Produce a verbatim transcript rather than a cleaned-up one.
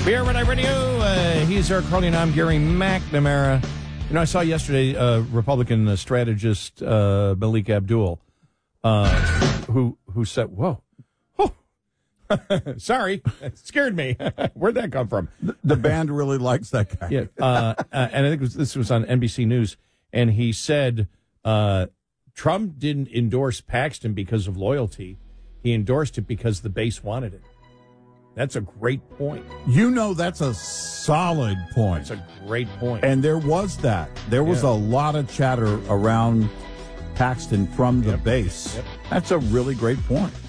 B R Red Eye Radio. Uh, he's Eric Carly, and I'm Gary McNamara. You know, I saw yesterday uh, Republican uh, strategist uh, Malik Abdul, uh, who who said, "Whoa, oh, sorry, it scared me. Where'd that come from?" The, the band really likes that guy. Yeah, uh, uh, and I think it was, this was on N B C News, and he said uh, Trump didn't endorse Paxton because of loyalty; he endorsed it because the base wanted it. That's a great point. You know, that's a solid point. That's a great point. And there was that. There was yeah. a lot of chatter around Paxton from the yep. base. Yep. That's a really great point.